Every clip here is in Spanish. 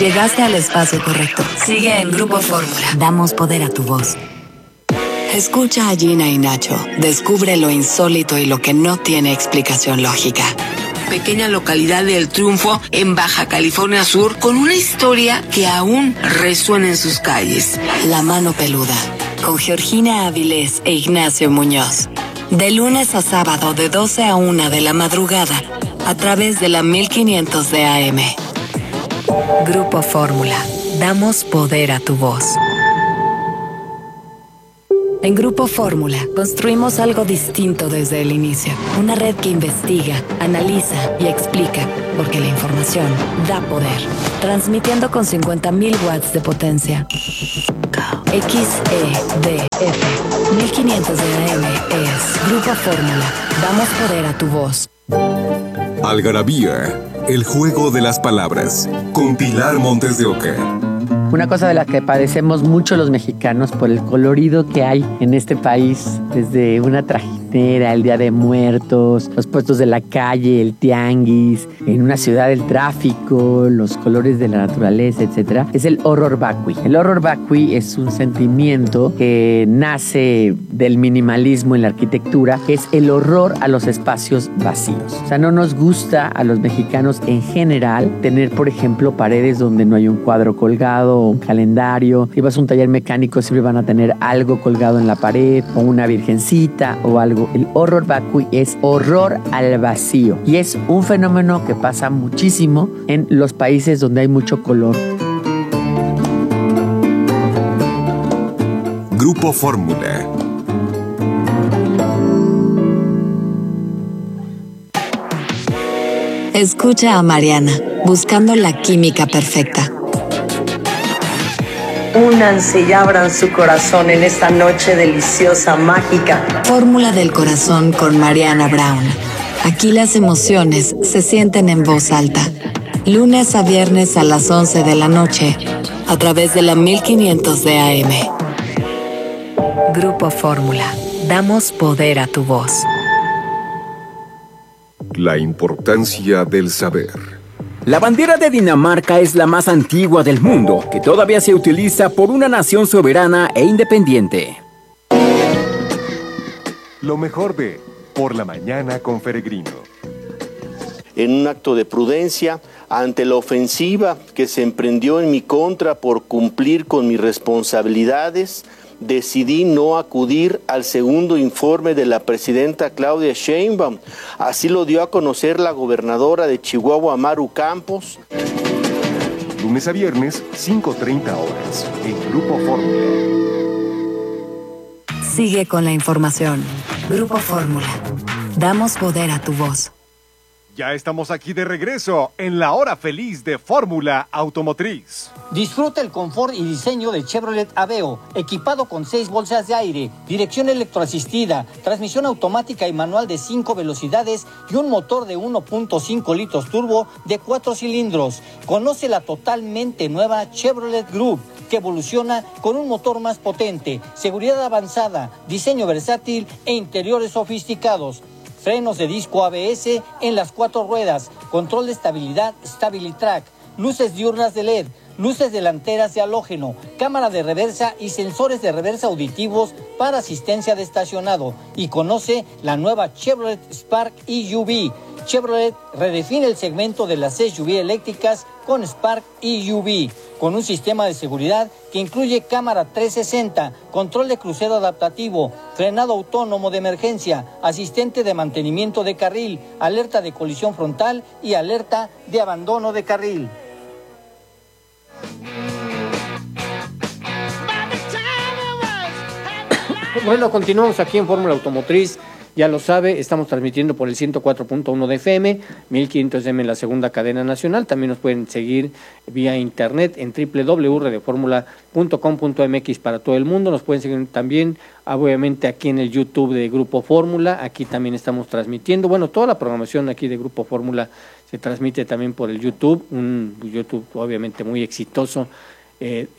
Llegaste al espacio correcto. Sigue en Grupo Fórmula. Damos poder a tu voz. Escucha a Gina y Nacho. Descubre lo insólito y lo que no tiene explicación lógica. Pequeña localidad de El Triunfo, en Baja California Sur, con una historia que aún resuena en sus calles. La mano peluda, con Georgina Avilés e Ignacio Muñoz. De lunes a sábado, de 12 a 1 de la madrugada, a través de la 1500 de AM. Grupo Fórmula. Damos poder a tu voz. En Grupo Fórmula construimos algo distinto desde el inicio. Una red que investiga, analiza y explica, porque la información da poder. Transmitiendo con 50.000 watts de potencia. XEDF 1500 de AM es Grupo Fórmula. Damos poder a tu voz. Algarabía, el juego de las palabras, con Pilar Montes de Oca. Una cosa de la que padecemos mucho los mexicanos por el colorido que hay en este país, desde una trajinera, el Día de Muertos, los puestos de la calle, el tianguis, en una ciudad el tráfico, los colores de la naturaleza, etc. Es el horror vacui. El horror vacui es un sentimiento que nace del minimalismo en la arquitectura, que es el horror a los espacios vacíos. O sea, no nos gusta a los mexicanos en general tener, por ejemplo, paredes donde no hay un cuadro colgado, un calendario. Si vas a un taller mecánico siempre van a tener algo colgado en la pared o una virgencita o algo. El horror vacui es horror al vacío y es un fenómeno que pasa muchísimo en los países donde hay mucho color. Grupo Fórmula. Escucha a Mariana, buscando la química perfecta. Únanse y abran su corazón en esta noche deliciosa, mágica. Fórmula del corazón con Mariana Brown. Aquí las emociones se sienten en voz alta. Lunes a viernes a las 11 de la noche, a través de la 1500 de AM. Grupo Fórmula. Damos poder a tu voz. La importancia del saber. La bandera de Dinamarca es la más antigua del mundo, que todavía se utiliza por una nación soberana e independiente. Lo mejor de Por la Mañana con Peregrino. En un acto de prudencia, ante la ofensiva que se emprendió en mi contra por cumplir con mis responsabilidades, decidí no acudir al segundo informe de la presidenta Claudia Sheinbaum. Así lo dio a conocer la gobernadora de Chihuahua, Maru Campos. Lunes a viernes, 5:30 horas, en Grupo Fórmula. Sigue con la información. Grupo Fórmula. Damos poder a tu voz. Ya estamos aquí de regreso en la hora feliz de Fórmula Automotriz. Disfruta el confort y diseño del Chevrolet Aveo, equipado con 6 bolsas de aire, dirección electroasistida, transmisión automática y manual de 5 velocidades y un motor de 1.5 litros turbo de 4 cilindros. Conoce la totalmente nueva Chevrolet Group, que evoluciona con un motor más potente, seguridad avanzada, diseño versátil e interiores sofisticados. Frenos de disco ABS en las 4 ruedas, control de estabilidad StabiliTrack, luces diurnas de LED, luces delanteras de halógeno, cámara de reversa y sensores de reversa auditivos para asistencia de estacionado. Y conoce la nueva Chevrolet Spark EUV. Chevrolet redefine el segmento de las SUV eléctricas con Spark EUV, con un sistema de seguridad que incluye cámara 360, control de crucero adaptativo, frenado autónomo de emergencia, asistente de mantenimiento de carril, alerta de colisión frontal y alerta de abandono de carril. Bueno, continuamos aquí en Fórmula Automotriz. Ya lo sabe, estamos transmitiendo por el 104.1 de FM, 1500 FM en la segunda cadena nacional. También nos pueden seguir vía internet en www.redeformula.com.mx para todo el mundo. Nos pueden seguir también, obviamente, aquí en el YouTube de Grupo Fórmula. Aquí también estamos transmitiendo. Bueno, toda la programación aquí de Grupo Fórmula se transmite también por el YouTube. Un YouTube obviamente muy exitoso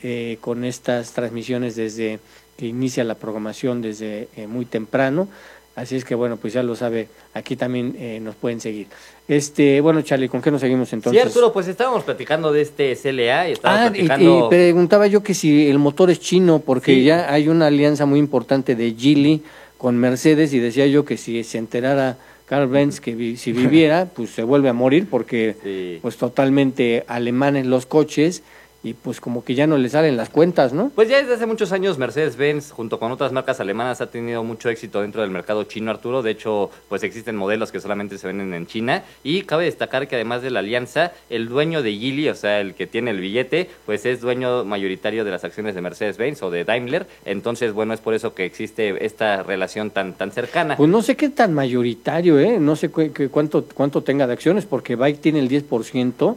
con estas transmisiones desde que inicia la programación desde muy temprano. Así es que bueno, pues ya lo sabe, aquí también nos pueden seguir. Bueno, Charlie, ¿con qué nos seguimos entonces? Sí, Arturo, pues estábamos platicando de este CLA y estábamos y platicando... preguntaba yo que si el motor es chino, porque ya hay una alianza muy importante de Geely con Mercedes, y decía yo que si se enterara Carl Benz que si viviera, pues se vuelve a morir, porque pues totalmente alemanes los coches, y pues como que ya no le salen las cuentas, ¿no? Pues ya desde hace muchos años Mercedes-Benz, junto con otras marcas alemanas, ha tenido mucho éxito dentro del mercado chino, Arturo. De hecho, pues existen modelos que solamente se venden en China. Y cabe destacar que además de la alianza, el dueño de Geely, o sea, el que tiene el billete, pues es dueño mayoritario de las acciones de Mercedes-Benz o de Daimler. Entonces, bueno, es por eso que existe esta relación tan cercana. Pues no sé qué tan mayoritario, no sé cuánto tenga de acciones, porque Bike tiene el 10%.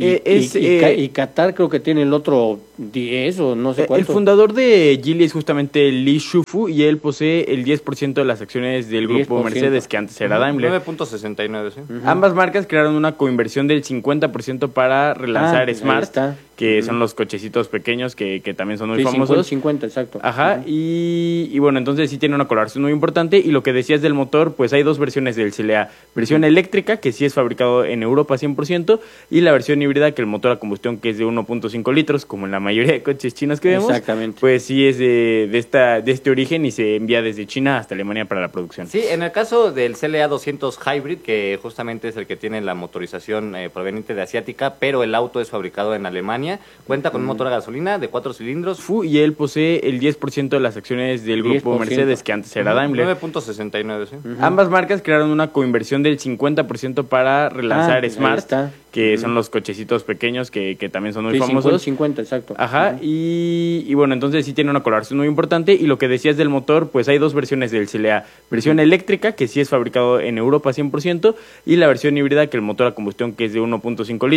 Y Qatar creo que tiene el otro 10 o no sé cuánto. El fundador de Geely es justamente Li Shufu, y él posee el 10% de las acciones del grupo 10%. Mercedes, que antes era Daimler. 9.69, sí. Ambas marcas crearon una coinversión del 50% para relanzar Smart, que son los cochecitos pequeños que también son muy famosos. 50, exacto. Ajá, y bueno, entonces sí tiene una colaboración muy importante. Y lo que decías del motor, pues hay dos versiones del CLA. Versión eléctrica, que sí es fabricado en Europa 100%, y la versión híbrida, que el motor a combustión, que es de 1.5 litros, como en la mayoría de coches chinos que vemos. Exactamente. Pues sí es de este origen, y se envía desde China hasta Alemania para la producción. Sí, en el caso del CLA 200 Hybrid, que justamente es el que tiene la motorización proveniente de asiática, pero el auto es fabricado en Alemania, cuenta con un motor a gasolina de 4 cilindros. Y él posee el 10% de las acciones del grupo Mercedes, que antes era Daimler. 9.69, sí. Ambas marcas crearon una coinversión del 50% para relanzar Smart, que son los cochecitos pequeños que también son muy famosos. 50, exacto. Ajá, y bueno, entonces sí tiene una colaboración muy importante. Y lo que decías del motor, pues hay dos versiones del CLA. Versión eléctrica, que sí es fabricado en Europa 100%, y la versión híbrida, que el motor a combustión, que es de 1.5 litros.